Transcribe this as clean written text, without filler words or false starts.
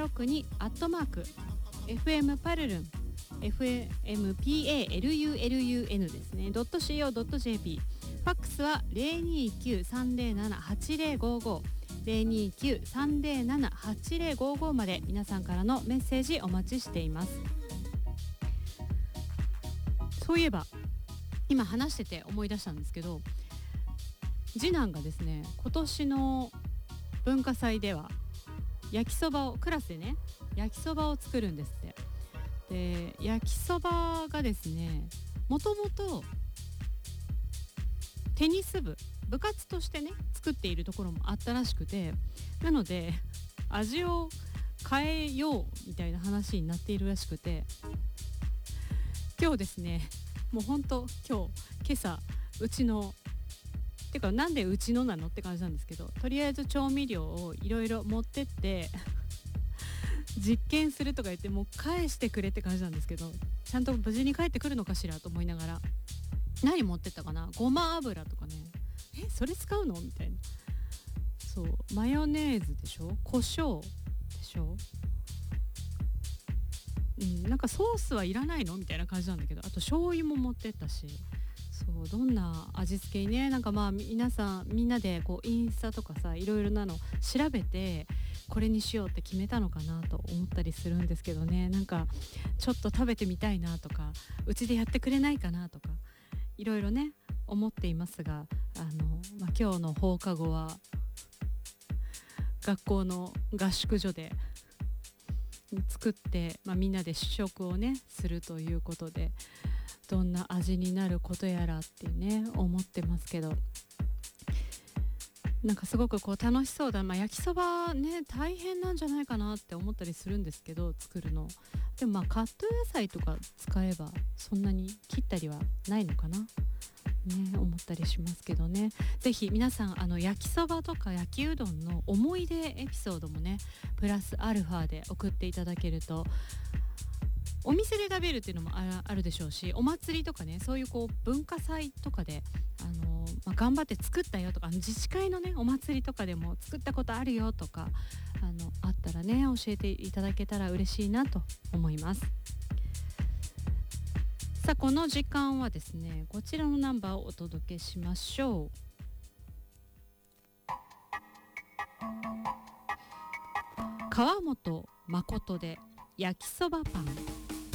062アットマーク FM パルルン FMPALULUN ですね .co.jp。 ファックスは 029-307-8055 029-307-8055 まで皆さんからのメッセージお待ちしています。そういえば今話してて思い出したんですけど、次男がですね今年の文化祭では焼きそばをクラスでね焼きそばを作るんですって。で焼きそばがですねもともとテニス部活としてね作っているところもあったらしくて、なので味を変えようみたいな話になっているらしくて、今日ですねもうほんと今朝うちのてかなんでうちのなのって感じなんですけど、とりあえず調味料をいろいろ持ってって実験するとか言ってもう返してくれって感じなんですけど、ちゃんと無事に帰ってくるのかしらと思いながら、何持ってったかな、ごま油とかね、それ使うのみたいな、そうマヨネーズでしょ、胡椒でしょ、なんかソースはいらないのみたいな感じなんだけど、あと醤油も持ってったし、そうどんな味付けにね、なんかまあ皆さんみんなでこうインスタとかさいろいろなの調べてこれにしようって決めたのかなと思ったりするんですけどね。なんかちょっと食べてみたいなとか、うちでやってくれないかなとかいろいろね思っていますが、今日の放課後は学校の合宿所で作って、みんなで試食をねするということで、どんな味になることやらってね思ってますけど、なんかすごくこう楽しそうだ、焼きそばね大変なんじゃないかなって思ったりするんですけど、作るのでもカット野菜とか使えばそんなに切ったりはないのかなね、思ったりしますけどね。ぜひ皆さん焼きそばとか焼きうどんの思い出エピソードもねプラスアルファで送っていただけると、お店で食べるっていうのもあるでしょうし、お祭りとかねそういうこう文化祭とかで頑張って作ったよとか、自治会のねお祭りとかでも作ったことあるよとかあったらね教えていただけたら嬉しいなと思います。さあこの時間はですねこちらのナンバーをお届けしましょう。川本誠で焼きそばパン。